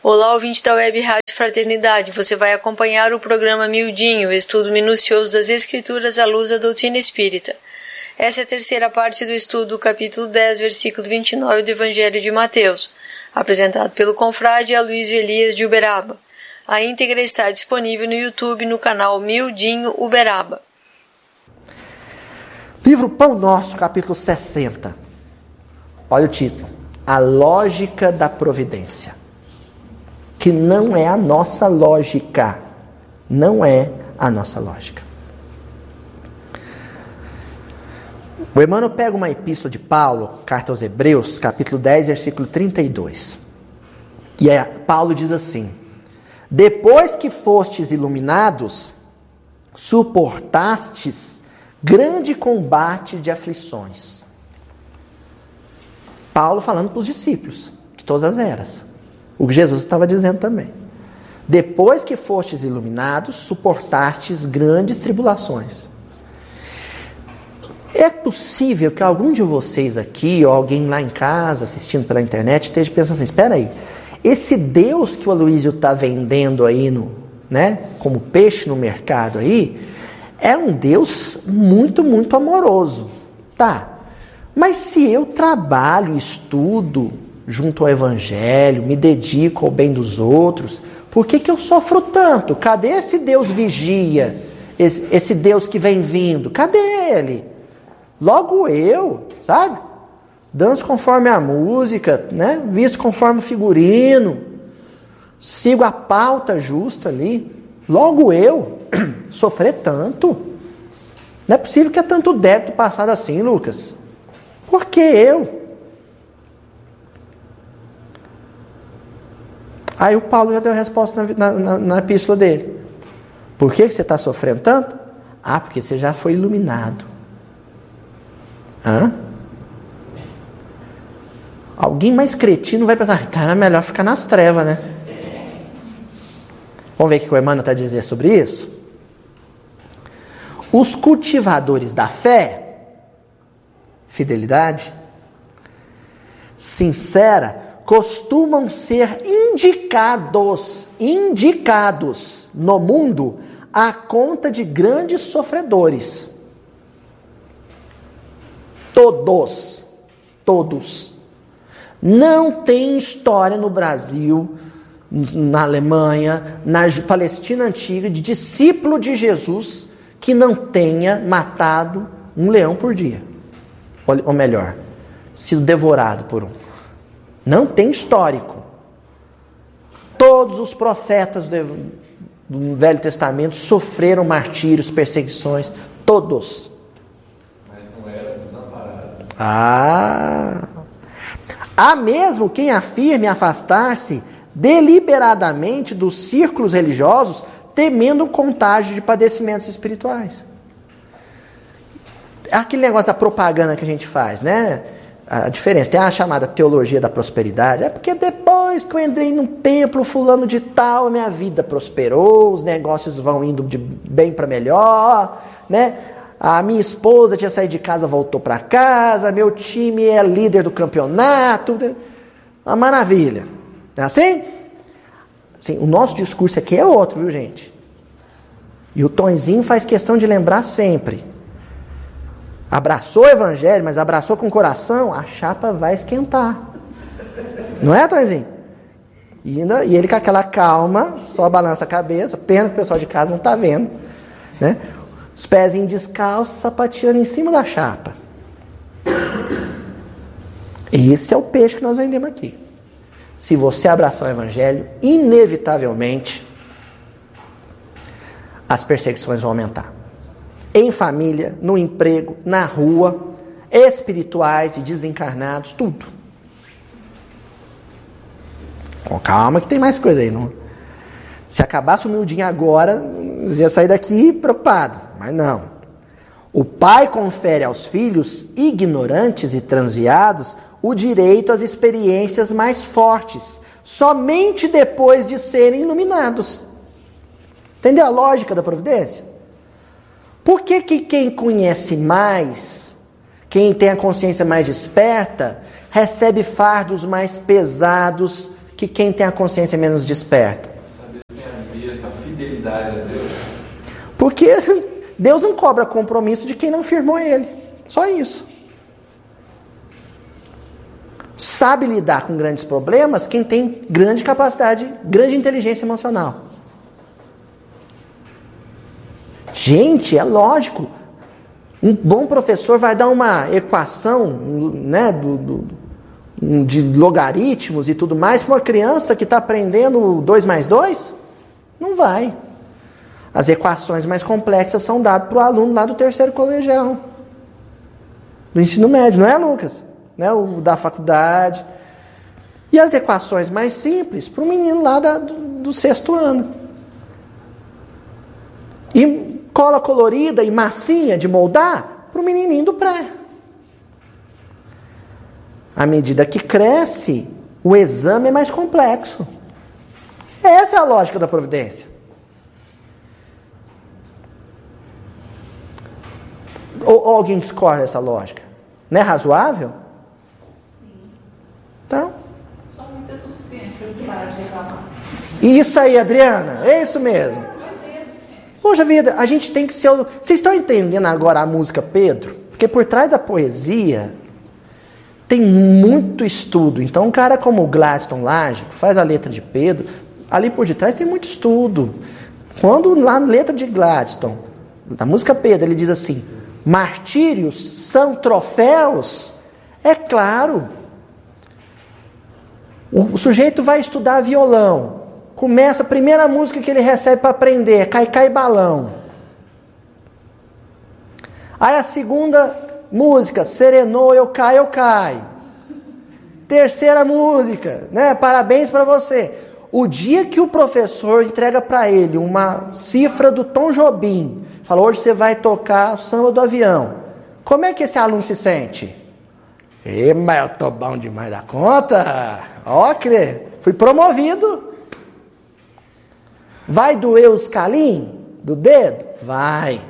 Olá, ouvinte da Web Rádio Fraternidade. Você vai acompanhar o programa Miudinho, estudo minucioso das Escrituras à luz da doutrina espírita. Essa é a terceira parte do estudo, capítulo 10, versículo 29 do Evangelho de Mateus, apresentado pelo confrade Aloysio Elias de Uberaba. A íntegra está disponível no YouTube no canal Miudinho Uberaba. Livro Pão Nosso, capítulo 60. Olha o título. A lógica da providência. Que não é a nossa lógica. Não é a nossa lógica. O Emmanuel pega uma epístola de Paulo, carta aos Hebreus, capítulo 10, versículo 32. E aí, Paulo diz assim: depois que fostes iluminados, suportastes grande combate de aflições. Paulo falando para os discípulos de todas as eras. O que Jesus estava dizendo também. Depois que fostes iluminados, suportastes grandes tribulações. É possível que algum de vocês aqui, ou alguém lá em casa, assistindo pela internet, esteja pensando assim: espera aí, esse Deus que o Aloysio está vendendo aí, como peixe no mercado aí, é um Deus muito, muito amoroso. Tá, mas se eu trabalho, estudo junto ao Evangelho, me dedico ao bem dos outros, por que eu sofro tanto? Cadê esse Deus vigia? Esse Deus que vem vindo? Cadê ele? Logo eu, sabe? Danço conforme a música, visto conforme o figurino, sigo a pauta justa ali. Logo eu sofrer tanto? Não é possível que é tanto débito passado assim, Lucas. Por que eu? Aí o Paulo já deu a resposta na epístola dele. Por que você está sofrendo tanto? Ah, porque você já foi iluminado. Alguém mais cretino vai pensar: era melhor ficar nas trevas, né? Vamos ver o que o Emmanuel está a dizer sobre isso? Os cultivadores da fé, fidelidade sincera, costumam ser indicados no mundo à conta de grandes sofredores. Todos. Não tem história no Brasil, na Alemanha, na Palestina Antiga, de discípulo de Jesus que não tenha matado um leão por dia. Ou melhor, sido devorado por um. Não tem histórico. Todos os profetas do Velho Testamento sofreram martírios, perseguições. Todos. Mas não eram desamparados. Há mesmo quem afirme afastar-se deliberadamente dos círculos religiosos, temendo um contágio de padecimentos espirituais. Aquele negócio da propaganda que a gente faz, A diferença, tem a chamada teologia da prosperidade. É porque depois que eu entrei num templo fulano de tal, minha vida prosperou, os negócios vão indo de bem para melhor, A minha esposa tinha saído de casa, voltou para casa, meu time é líder do campeonato. Uma maravilha. Não é assim? Sim, o nosso discurso aqui é outro, viu, gente? E o Tonzinho faz questão de lembrar sempre. Abraçou o Evangelho, mas abraçou com o coração, a chapa vai esquentar. Não é, Tonzinho? E ele com aquela calma, só balança a cabeça, pena que o pessoal de casa não está vendo, Os pezinhos descalços, sapateando em cima da chapa. Esse é o peixe que nós vendemos aqui. Se você abraçar o Evangelho, inevitavelmente as perseguições vão aumentar. Em família, no emprego, na rua, espirituais, de desencarnados, tudo. Com calma que tem mais coisa aí. Não? Se acabasse o miudinho agora, ia sair daqui preocupado. Mas não. O pai confere aos filhos ignorantes e transviados o direito às experiências mais fortes, somente depois de serem iluminados. Entendeu a lógica da providência? Por que quem conhece mais, quem tem a consciência mais desperta, recebe fardos mais pesados que quem tem a consciência menos desperta? Saber se tem a mesma fidelidade a Deus. Porque Deus não cobra compromisso de quem não firmou Ele. Só isso. Sabe lidar com grandes problemas quem tem grande capacidade, grande inteligência emocional. Gente, é lógico. Um bom professor vai dar uma equação, né, de logaritmos e tudo mais para uma criança que está aprendendo 2 mais 2? Não vai. As equações mais complexas são dadas para o aluno lá do 3º colegial, do ensino médio, não é, Lucas? Né, o da faculdade. E as equações mais simples para o menino lá do 6º ano. E cola colorida e massinha de moldar para o menininho do pré. À medida que cresce, o exame é mais complexo. Essa é a lógica da providência. Ou alguém discorda dessa lógica? Não é razoável? Então. Só não ser suficiente para ele parar de reclamar. Isso aí, Adriana. É isso mesmo. Poxa vida, a gente tem que ser... Vocês estão entendendo agora a música Pedro? Porque por trás da poesia tem muito estudo. Então um cara como o Gladstone Laje, que faz a letra de Pedro, ali por detrás tem muito estudo. Quando lá na letra de Gladstone, da música Pedro, ele diz assim: martírios são troféus, é claro. O sujeito vai estudar violão. Começa a primeira música que ele recebe para aprender, Cai Balão. Aí a segunda música, Serenou, Eu Cai. Terceira música, né? Parabéns para você. O dia que o professor entrega para ele uma cifra do Tom Jobim, fala, hoje você vai tocar o samba do avião. Como é que esse aluno se sente? Mas eu tô bom demais da conta. Ó, fui promovido. Vai doer os calinhos do dedo? Vai.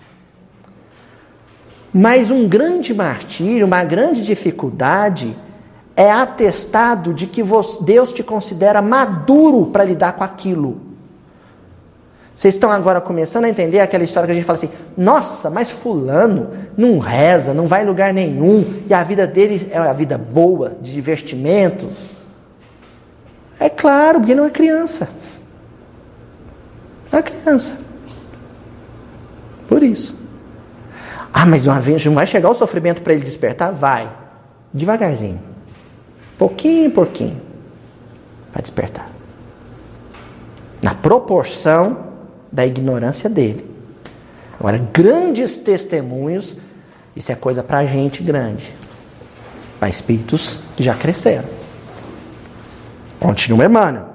Mas um grande martírio, uma grande dificuldade é atestado de que Deus te considera maduro para lidar com aquilo. Vocês estão agora começando a entender aquela história que a gente fala assim, nossa, mas fulano não reza, não vai em lugar nenhum, e a vida dele é a vida boa, de divertimento. É claro, porque não é criança. Não é criança. Por isso. Ah, mas uma vez não vai chegar o sofrimento para ele despertar? Vai. Devagarzinho. Pouquinho em pouquinho. Vai despertar. Na proporção da ignorância dele. Agora, grandes testemunhos, isso é coisa para gente grande. Para espíritos que já cresceram. Continua, Emmanuel.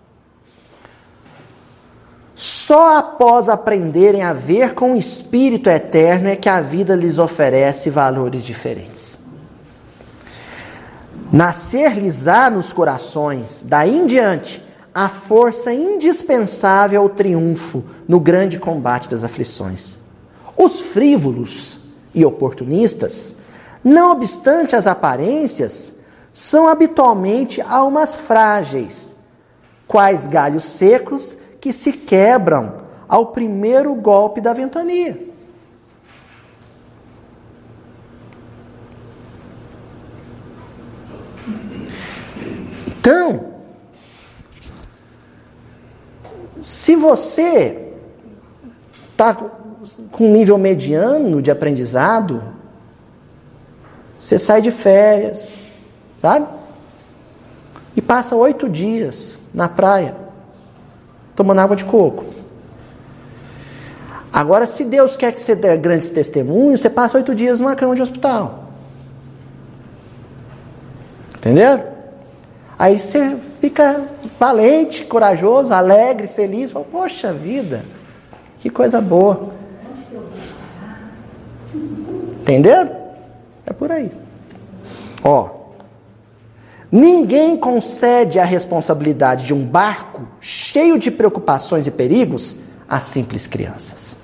Só após aprenderem a ver com o Espírito eterno é que a vida lhes oferece valores diferentes. Nascer-lhes-á nos corações, daí em diante, a força indispensável ao triunfo no grande combate das aflições. Os frívolos e oportunistas, não obstante as aparências, são habitualmente almas frágeis, quais galhos secos que se quebram ao primeiro golpe da ventania. Então, se você está com um nível mediano de aprendizado, você sai de férias, sabe? E passa 8 dias na praia, tomando água de coco. Agora, se Deus quer que você dê grandes testemunhos, você passa 8 dias numa cama de hospital. Entendeu? Aí você fica valente, corajoso, alegre, feliz. Fala, poxa vida, que coisa boa. Entendeu? É por aí. Ó. Ninguém concede a responsabilidade de um barco cheio de preocupações e perigos a simples crianças.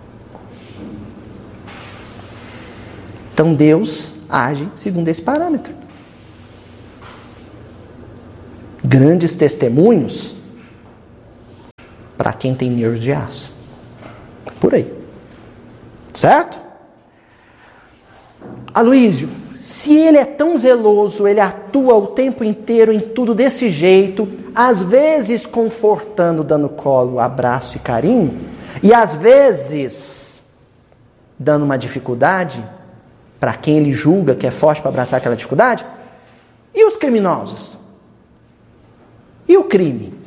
Então Deus age segundo esse parâmetro. grandes testemunhos para quem tem nervos de aço. Por aí. Certo? Aloísio, se ele é tão zeloso, ele atua o tempo inteiro em tudo desse jeito, às vezes confortando, dando colo, abraço e carinho, e às vezes dando uma dificuldade para quem ele julga que é forte para abraçar aquela dificuldade, e os criminosos? E o crime?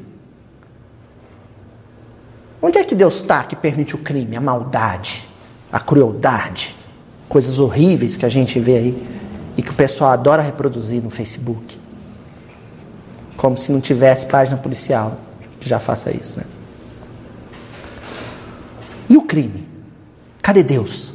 Onde é que Deus está que permite o crime, a maldade, a crueldade, coisas horríveis que a gente vê aí e que o pessoal adora reproduzir no Facebook? Como se não tivesse página policial que já faça isso, né? E o crime? Cadê Deus?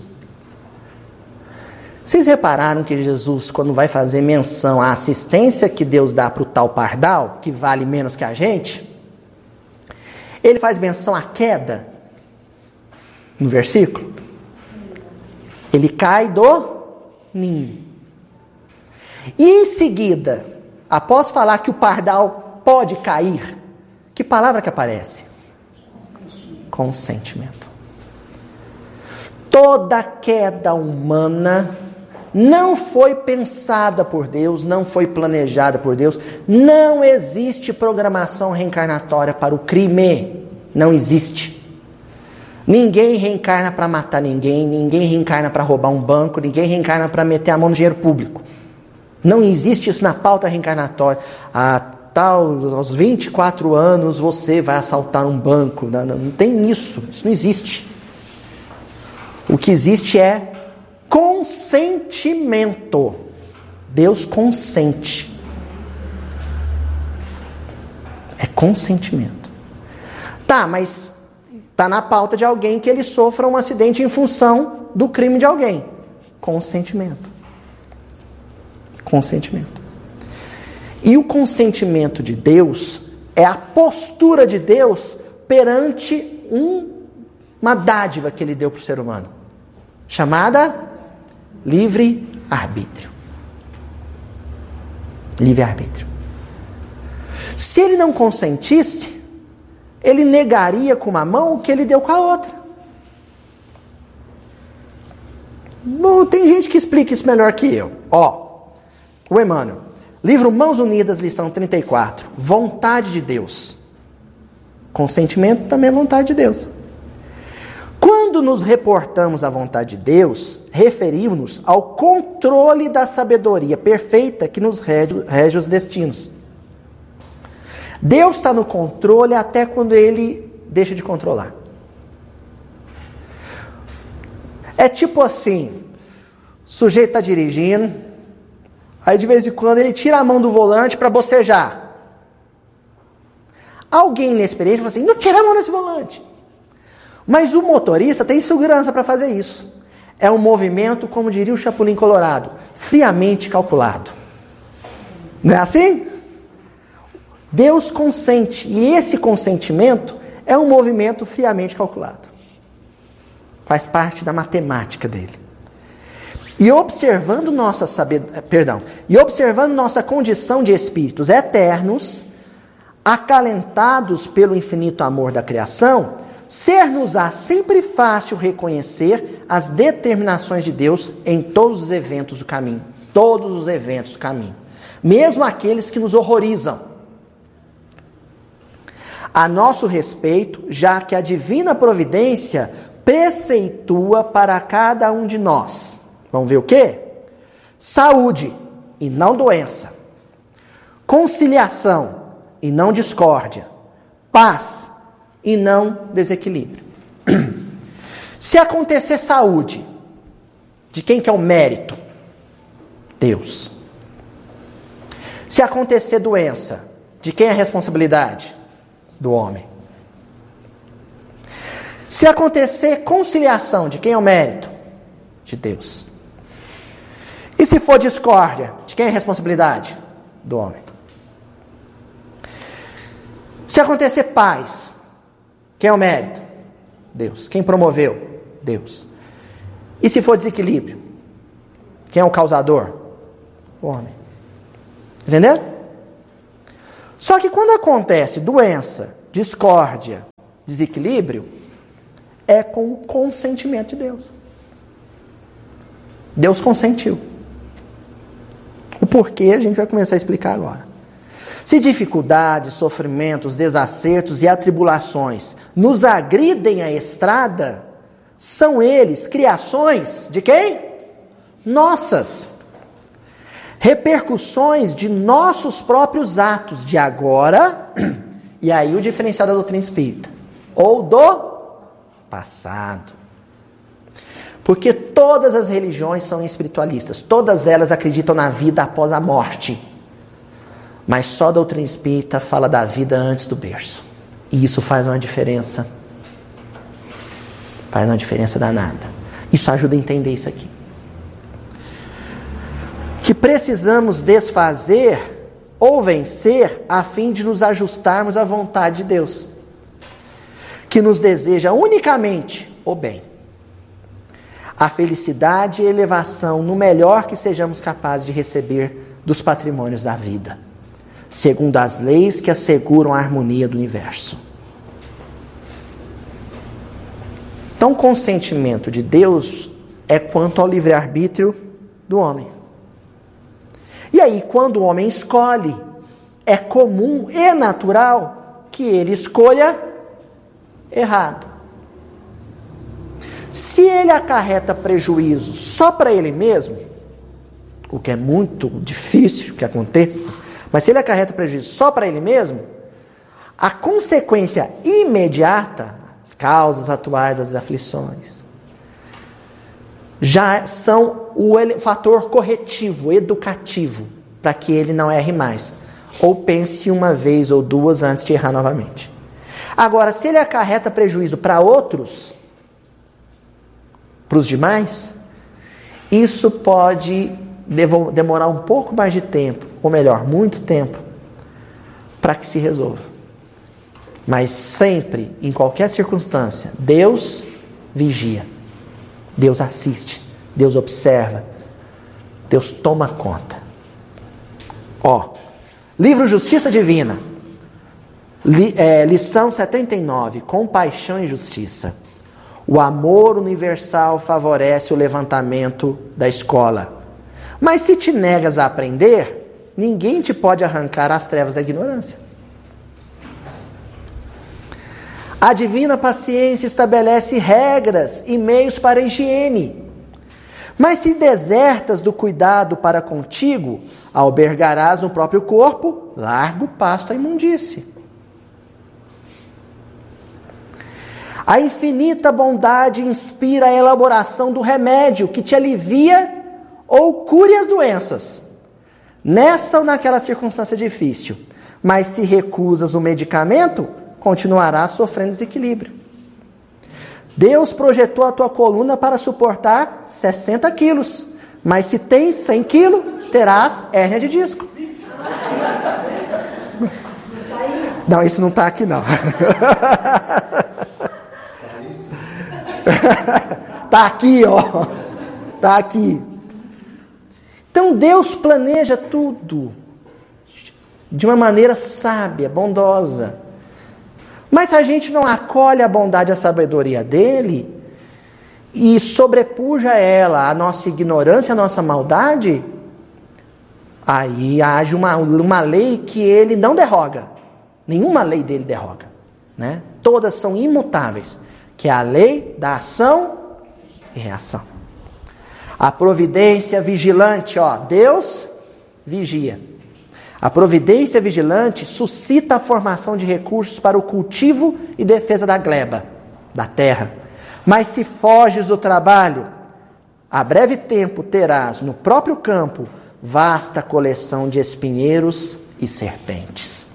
Vocês repararam que Jesus, quando vai fazer menção à assistência que Deus dá para o tal pardal, que vale menos que a gente, ele faz menção à queda no versículo? Ele cai do ninho. E em seguida, após falar que o pardal pode cair, que palavra que aparece? Consentimento. Toda queda humana não foi pensada por Deus, não foi planejada por Deus. Não existe programação reencarnatória para o crime. Não existe. Ninguém reencarna para matar ninguém, ninguém reencarna para roubar um banco, ninguém reencarna para meter a mão no dinheiro público. Não existe isso na pauta reencarnatória. Aos 24 anos você vai assaltar um banco. Não tem isso não existe. O que existe é consentimento. Deus consente. É consentimento. Tá, mas está na pauta de alguém que ele sofra um acidente em função do crime de alguém. Consentimento. Consentimento. E o consentimento de Deus é a postura de Deus perante uma dádiva que ele deu para o ser humano, chamada livre-arbítrio. Livre-arbítrio. Se ele não consentisse, ele negaria com uma mão o que ele deu com a outra. Bom, tem gente que explica isso melhor que eu. O Emmanuel, livro Mãos Unidas, lição 34, vontade de Deus. Consentimento também é vontade de Deus. Quando nos reportamos à vontade de Deus, referimos-nos ao controle da sabedoria perfeita que nos rege os destinos. Deus está no controle até quando ele deixa de controlar. É tipo assim, o sujeito está dirigindo, aí de vez em quando ele tira a mão do volante para bocejar. Alguém inexperiente fala assim, não tira a mão desse volante. Mas o motorista tem segurança para fazer isso. É um movimento, como diria o Chapolin Colorado, friamente calculado. Não é assim? Deus consente, e esse consentimento é um movimento friamente calculado. Faz parte da matemática dele. E observando nossa condição de espíritos eternos, acalentados pelo infinito amor da criação, ser-nos-á sempre fácil reconhecer as determinações de Deus em todos os eventos do caminho. Todos os eventos do caminho. Mesmo aqueles que nos horrorizam. A nosso respeito, já que a divina providência preceitua para cada um de nós. Vamos ver o quê? Saúde e não doença. Conciliação e não discórdia. Paz e não desequilíbrio. Se acontecer saúde, de quem que é o mérito? Deus. Se acontecer doença, de quem é a responsabilidade? Do homem. Se acontecer conciliação, de quem é o mérito? De Deus. E se for discórdia, de quem é a responsabilidade? Do homem. Se acontecer paz, quem é o mérito? Deus. Quem promoveu? Deus. E se for desequilíbrio, quem é o causador? O homem. Entendeu? Só que quando acontece doença, discórdia, desequilíbrio, é com o consentimento de Deus. Deus consentiu. O porquê a gente vai começar a explicar agora. Se dificuldades, sofrimentos, desacertos e atribulações nos agridem a estrada, são eles criações de quem? Nossas. Repercussões de nossos próprios atos de agora, e aí o diferencial da doutrina espírita, ou do passado. Porque todas as religiões são espiritualistas, todas elas acreditam na vida após a morte. Mas só a doutrina espírita fala da vida antes do berço. E isso faz uma diferença. Faz uma diferença danada. Isso ajuda a entender isso aqui. Que precisamos desfazer ou vencer a fim de nos ajustarmos à vontade de Deus, que nos deseja unicamente o bem, a felicidade e a elevação no melhor que sejamos capazes de receber dos patrimônios da vida, segundo as leis que asseguram a harmonia do universo. Então, o consentimento de Deus é quanto ao livre-arbítrio do homem. E aí, quando o homem escolhe, é comum e natural que ele escolha errado. Se ele acarreta prejuízo só para ele mesmo, o que é muito difícil que aconteça, mas se ele acarreta prejuízo só para ele mesmo, a consequência imediata, as causas atuais das aflições, já são o fator corretivo, educativo, para que ele não erre mais. Ou pense uma vez ou duas antes de errar novamente. Agora, se ele acarreta prejuízo para outros, para os demais, isso pode demorar um pouco mais de tempo, ou melhor, muito tempo, para que se resolva. Mas sempre, em qualquer circunstância, Deus vigia, Deus assiste, Deus observa, Deus toma conta. Livro Justiça Divina, lição 79, Compaixão e Justiça. O amor universal favorece o levantamento da escola. Mas se te negas a aprender, ninguém te pode arrancar as trevas da ignorância. A divina paciência estabelece regras e meios para a higiene. Mas se desertas do cuidado para contigo, albergarás no próprio corpo largo pasto à imundície. A infinita bondade inspira a elaboração do remédio que te alivia ou cure as doenças, nessa ou naquela circunstância difícil. Mas se recusas o medicamento, continuarás sofrendo desequilíbrio. Deus projetou a tua coluna para suportar 60 quilos, mas se tens 100 quilos, terás hérnia de disco. Não, isso não está aqui não. Está aqui, ó. Está aqui. Então Deus planeja tudo de uma maneira sábia, bondosa. Mas se a gente não acolhe a bondade e a sabedoria dele e sobrepuja ela a nossa ignorância, a nossa maldade, aí age uma lei que ele não derroga. Nenhuma lei dele derroga, né? Todas são imutáveis, que é a lei da ação e reação. A providência vigilante, Deus vigia. A providência vigilante suscita a formação de recursos para o cultivo e defesa da gleba, da terra. Mas se foges do trabalho, a breve tempo terás no próprio campo vasta coleção de espinheiros e serpentes.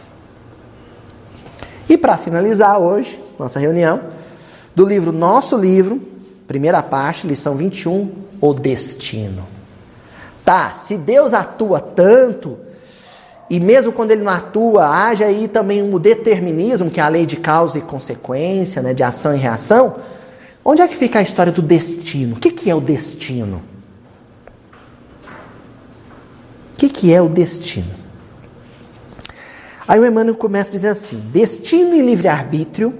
E para finalizar hoje, nossa reunião, do livro Nosso Livro, primeira parte, lição 21, o destino. Se Deus atua tanto, e mesmo quando ele não atua, age aí também um determinismo, que é a lei de causa e consequência, né, de ação e reação. Onde é que fica a história do destino? O que é o destino? O que é o destino? Aí o Emmanuel começa a dizer assim: destino e livre-arbítrio